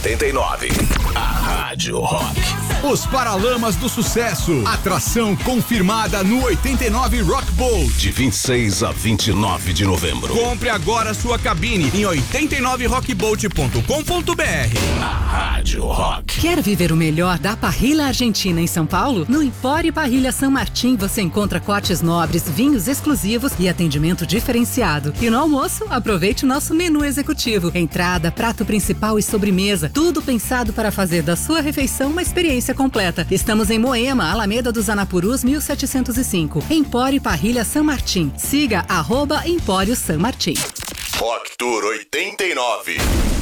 89. A Rádio Rock. Os Paralamas do Sucesso. Atração confirmada no 89 Rock Bowl. De 26 a 29 de novembro. Compre agora sua cabine em 89rockbolt.com.br. A Rádio Rock. Quer viver o melhor da parrilha argentina em São Paulo? No Empório Parrilha San Martín você encontra cortes nobres, vinhos exclusivos e atendimento diferenciado. E no almoço, aproveite o nosso menu executivo. Entrada, prato principal e sobremesa. Tudo pensado para fazer da sua refeição uma experiência completa. Estamos em Moema, Alameda dos Anapurus, 1705. Empório Parrilha San Martín. Siga @Empório San Martín. Rock Tour 89.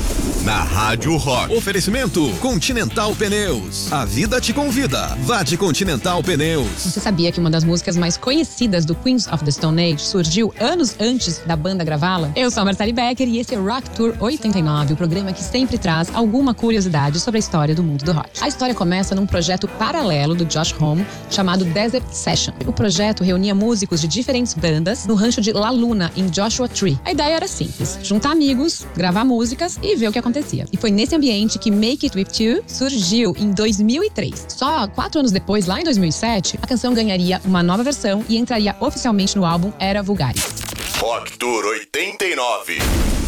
Na Rádio Rock. Oferecimento Continental Pneus. A vida te convida. Vá de Continental Pneus. Você sabia que uma das músicas mais conhecidas do Queens of the Stone Age surgiu anos antes da banda gravá-la? Eu sou a Marcele Becker e esse é o Rock Tour 89, o programa que sempre traz alguma curiosidade sobre a história do mundo do rock. A história começa num projeto paralelo do Josh Homme chamado Desert Session. O projeto reunia músicos de diferentes bandas no rancho de La Luna, em Joshua Tree. A ideia era simples: juntar amigos, gravar músicas e ver o que acontecia. E foi nesse ambiente que Make It With You surgiu em 2003. Só 4 anos depois, lá em 2007, a canção ganharia uma nova versão e entraria oficialmente no álbum Era Vulgaris. Rock Tour 89.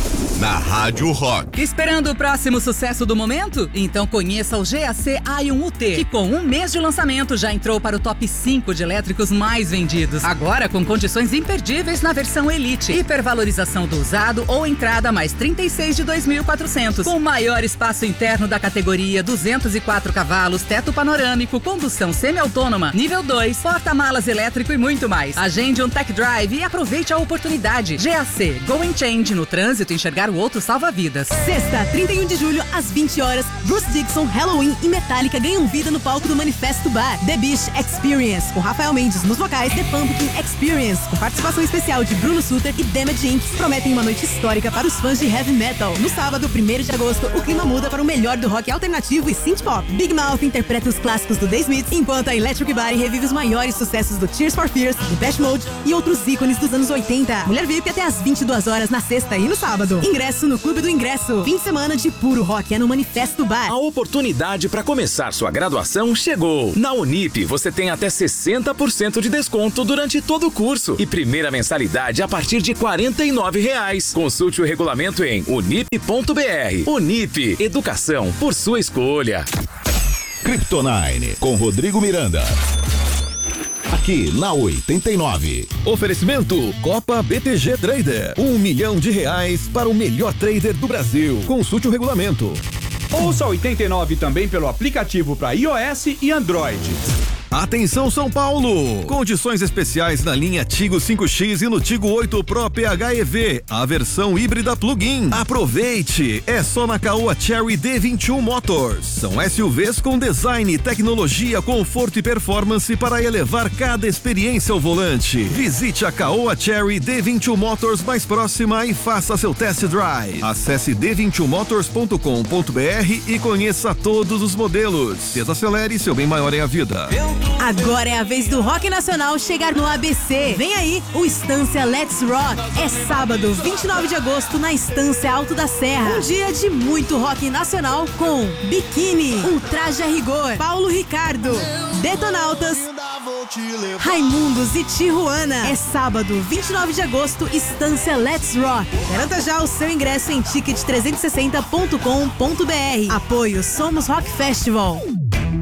Na Rádio Rock. Esperando o próximo sucesso do momento? Então conheça o GAC Aion UT, que com um mês de lançamento já entrou para o top 5 de elétricos mais vendidos. Agora com condições imperdíveis na versão Elite. Hipervalorização do usado ou entrada mais 36 de 2.400. Com maior espaço interno da categoria, 204 cavalos, teto panorâmico, condução semi-autônoma, nível 2, porta-malas elétrico e muito mais. Agende um tech drive e aproveite a oportunidade. GAC, Go and Change, no trânsito enxergar o outro salva-vidas. Sexta, 31 de julho, às 20 horas, Bruce Dickinson, Halloween e Metallica ganham vida no palco do Manifesto Bar. The Beach Experience, com Rafael Mendes nos vocais. The Pumpkin Experience, com participação especial de Bruno Sutter e Damage Inc. Prometem uma noite histórica para os fãs de heavy metal. No sábado, 1º de agosto, o clima muda para o melhor do rock alternativo e synth pop. Big Mouth interpreta os clássicos do The Smiths, enquanto a Electric Body revive os maiores sucessos do Tears for Fears, Depeche Mode e outros ícones dos anos 80. Mulher VIP até às 22 horas na sexta e no sábado. Ingresso no Clube do Ingresso. Fim de semana de puro rock é no Manifesto Bar. A oportunidade para começar sua graduação chegou. Na Unip, você tem até 60% de desconto durante todo o curso e primeira mensalidade a partir de R$ 49,00. Consulte o regulamento em unip.br. Unip, educação por sua escolha. Kryptonine, com Rodrigo Miranda. Aqui na 89. Oferecimento Copa BTG Trader. R$1 milhão para o melhor trader do Brasil. Consulte o regulamento. Ouça 89 também pelo aplicativo para iOS e Android. Atenção São Paulo! Condições especiais na linha Tigo 5X e no Tigo 8 Pro PHEV, a versão híbrida plug-in. Aproveite! É só na Caoa Chery D21 Motors. São SUVs com design, tecnologia, conforto e performance para elevar cada experiência ao volante. Visite a Caoa Chery D21 Motors mais próxima e faça seu test drive. Acesse d21motors.com.br e conheça todos os modelos. Desacelere, seu bem maior é a vida. Agora é a vez do rock nacional chegar no ABC. Vem aí o Estância Let's Rock. É sábado, 29 de agosto, na Estância Alto da Serra. Um dia de muito rock nacional com Biquíni, Ultraje a Rigor, Paulo Ricardo, Detonautas, Raimundos e Tijuana. É sábado, 29 de agosto, Estância Let's Rock. Garanta já o seu ingresso em ticket360.com.br. Apoio Somos Rock Festival.